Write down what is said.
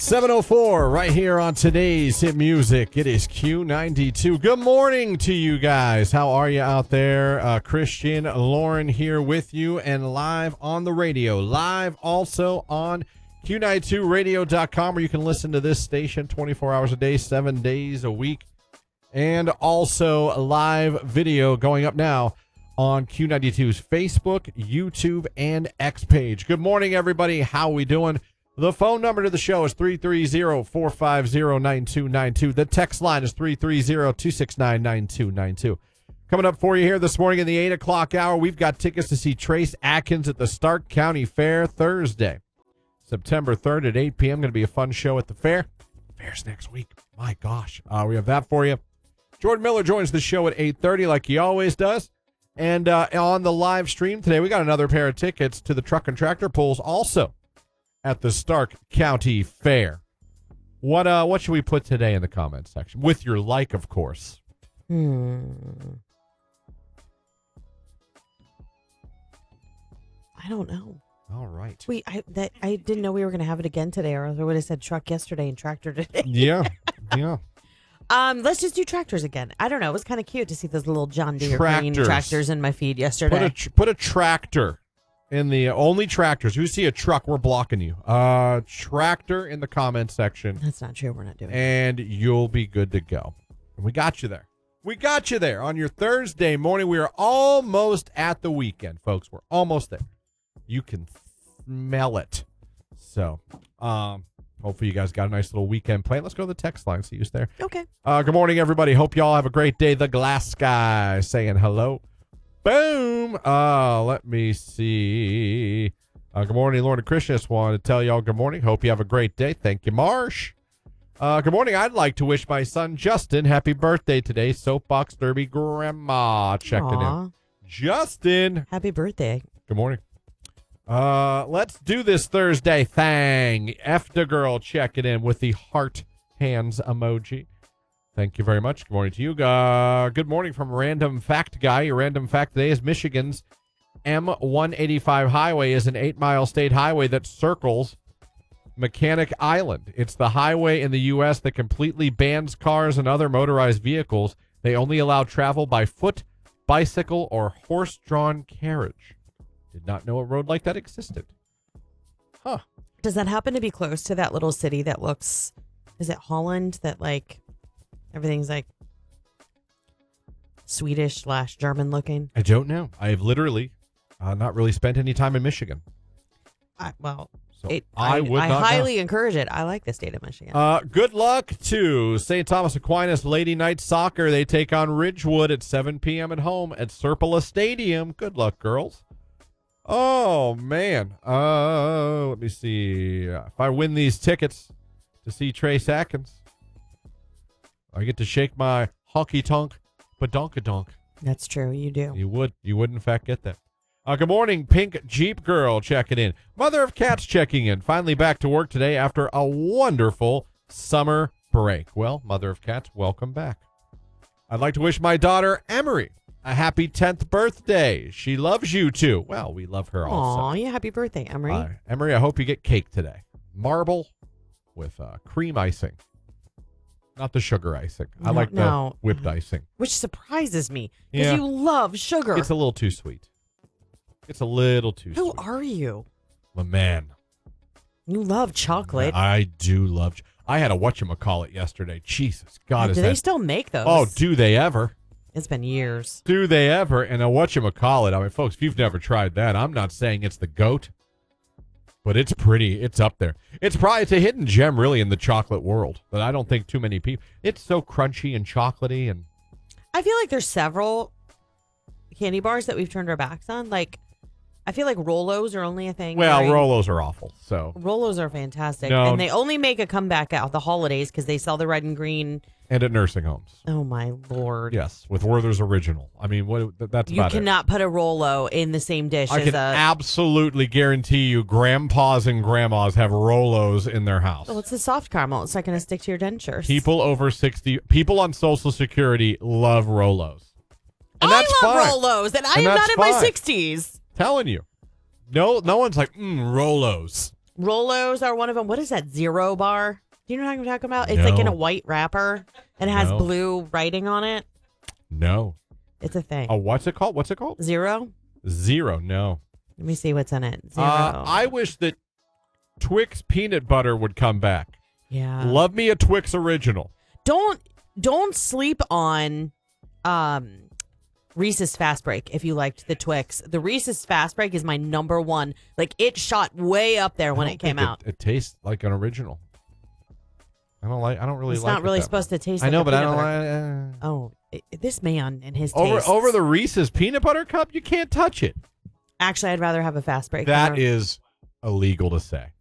7:04 right here on today's Hit Music. It is Q92. Good morning to you guys. How are you out there? Christian, Lauren here with you and live on the radio. Live also on Q92radio.com where you can listen to this station 24 hours a day, 7 days a week. And also live video going up now on Q92's Facebook, YouTube, and X page. Good morning, everybody. How we doing? The phone number to the show is 330-450-9292. The text line is 330-269-9292. Coming up for you here this morning in the 8 o'clock hour, we've got tickets to see Trace Atkins at the Stark County Fair Thursday, September 3rd at 8 p.m. Going to be a fun show at the fair. Fair's next week. My gosh. We have that for you. Jordan Miller joins the show at 8:30 like he always does. And on the live stream today, we got another pair of tickets to the Truck and Tractor Pulls also at the Stark County Fair. What should we put today in the comments section? With your like, of course. I don't know. All right. I didn't know we were going to have it again today, or else I would have said truck yesterday and tractor today. Yeah. Let's just do tractors again. I don't know. It was kind of cute to see those little John Deere green tractors in my feed yesterday. Put a tractor in the only tractors. You see a truck, we're blocking you. Tractor in the comment section. That's not true. We're not doing it. And you'll be good to go. And we got you there. We got you there on your Thursday morning. We are almost at the weekend, folks. We're almost there. You can smell it. So, hopefully you guys got a nice little weekend plan. Let's go to the text line. See who's there. Okay. Good morning, everybody. Hope y'all have a great day. The Glass Guy saying hello. Boom. Let me see. Good morning, Lauren and Christian. Just wanted to tell y'all good morning. Hope you have a great day. Thank you, Marsh. Good morning. I'd like to wish my son Justin happy birthday today. Soapbox Derby Grandma checking in. Justin. Happy birthday. Good morning. Let's do this Thursday thing. F the girl checking in with the heart hands emoji. Thank you very much. Good morning to you. Good morning from Random Fact Guy. Your random fact today is Michigan's M185 highway is an 8-mile state highway that circles Mechanic Island. It's the highway in the U.S. that completely bans cars and other motorized vehicles. They only allow travel by foot, bicycle, or horse-drawn carriage. Did not know a road like that existed. Huh. Does that happen to be close to that little city that looks, is it Holland, that like everything's like Swedish/German looking? I don't know. I've literally not really spent any time in Michigan. I highly encourage it. I like the state of Michigan. Good luck to St. Thomas Aquinas Lady Knight Soccer. They take on Ridgewood at 7 p.m. at home at Serpola Stadium. Good luck, girls. Oh, man. Let me see. If I win these tickets to see Trace Atkins, I get to shake my honky-tonk badonkadonk. That's true. You do. You would, in fact, get that. Good morning, Pink Jeep Girl checking in. Mother of Cats checking in. Finally back to work today after a wonderful summer break. Well, Mother of Cats, welcome back. I'd like to wish my daughter, Emery, a happy 10th birthday. She loves you, too. Well, we love her also. Aw, yeah, happy birthday, Emery. Emery, I hope you get cake today. Marble with cream icing. Not the sugar icing. I like the whipped icing. Which surprises me, because you love sugar. It's a little too sweet. It's a little too sweet. Who are you? I'm a man. You love chocolate. I do love. I had a whatchamacallit yesterday. Jesus God. Do they still make those? Oh, do they ever? It's been years. Do they ever? And a whatchamacallit. I mean, folks, if you've never tried that, I'm not saying it's the GOAT, but it's pretty. It's up there. It's a hidden gem, really, in the chocolate world that I don't think too many people. It's so crunchy and chocolatey, and I feel like there's several candy bars that we've turned our backs on. Like, I feel like Rolos are only a thing. Well, Rolos are awful. So Rolos are fantastic, and they only make a comeback at the holidays because they sell the red and green. And at nursing homes. Oh, my Lord. Yes, with Werther's Original. I mean, that's you about it. You cannot put a Rolo in the same dish I can absolutely guarantee you grandpas and grandmas have Rolos in their house. Well, it's a soft caramel. It's not going to stick to your dentures. People over 60, people on Social Security love Rolos. And I love Rolos, and I am not in my 60s. Telling you. No one's like, Rolos. Rolos are one of them. What is that, Zero Bar? Do you know what I'm talking about? It's No. like in a white wrapper and it has No. blue writing on it. No. It's a thing. Oh, what's it called? Zero? Zero. No. Let me see what's in it. Zero. I wish that Twix peanut butter would come back. Yeah. Love me a Twix original. Don't sleep on Reese's Fast Break if you liked the Twix. The Reese's Fast Break is my number one. Like, it shot way up there when it came out. It tastes like an original. I don't really It's like not really it that supposed much. to taste I like know, a but I peanut don't butter. like This man and his tastes. over the Reese's peanut butter cup, you can't touch it. Actually, I'd rather have a Fast Break. That is illegal to say.